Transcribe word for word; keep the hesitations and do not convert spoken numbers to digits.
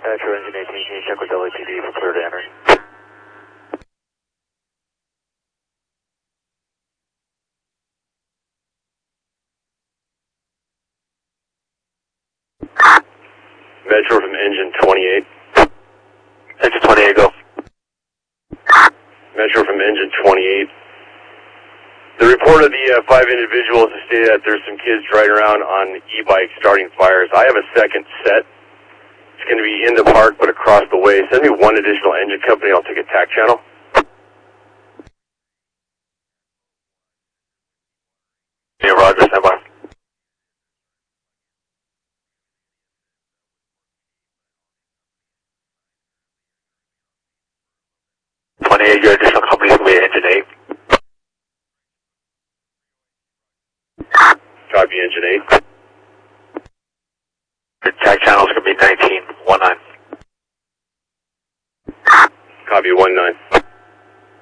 Metro Engine eighteen, can you check with L A P D for clear to enter? Metro from engine twenty-eight. Engine twenty-eight, go. Metro from engine twenty-eight. The report of the uh, five individuals has stated that there's some kids riding around on e-bikes starting fires. I have a second set. It's going to be in the park but across the way. Send me one additional engine company. I'll take a tack channel. Yeah, Roger, stand by. twenty-eight, your additional company is going to be engine eight. Copy, engine eight. Your tack channel is going to be nineteen, one nine. Copy, one nine.